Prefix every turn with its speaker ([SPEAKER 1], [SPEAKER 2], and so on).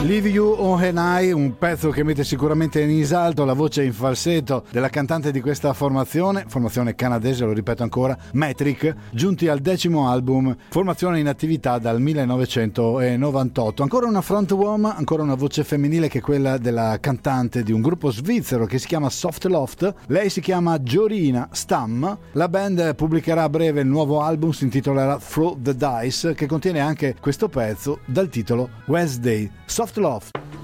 [SPEAKER 1] Leave You On and I, un pezzo che mette sicuramente in risalto la voce in falsetto della cantante di questa formazione canadese, lo ripeto ancora, Metric, giunti al 10° album, formazione in attività dal 1998. Ancora una frontwoman, ancora una voce femminile che è quella della cantante di un gruppo svizzero che si chiama Soft Loft. Lei si chiama Jorina Stam. La band pubblicherà a breve il nuovo album, si intitolerà Throw the Dice, che contiene anche questo pezzo dal titolo Wednesday. Soft Loft.